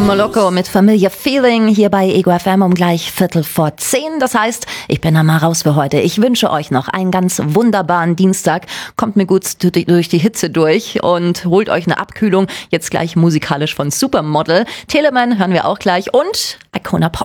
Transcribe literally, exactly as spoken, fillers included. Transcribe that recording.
Moloko mit Familiar Feeling hier bei Ego F M um gleich Viertel vor zehn. Das heißt, ich bin dann mal raus für heute. Ich wünsche euch noch einen ganz wunderbaren Dienstag. Kommt mir gut durch die Hitze durch und holt euch eine Abkühlung. Jetzt gleich musikalisch von Supermodel. Telemann hören wir auch gleich und Icona Pop.